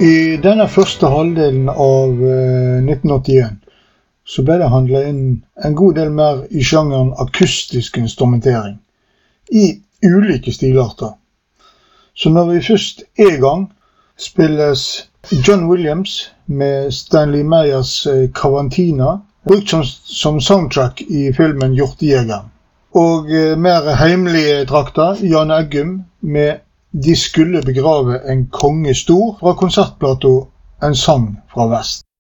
I denne første halvdelen av 1981 så ble det handlet inn en god del mer i sjangeren akustisk instrumentering, i ulike stilarter. Så når vi først er i gang, spilles John Williams med Stanley Meyers Cavantina, brukt som soundtrack i filmen Hjortejegeren. Og mer heimlige trakter, Jan Eggum med De skulle begrave en konge stor fra konsertplato En sang fra vest.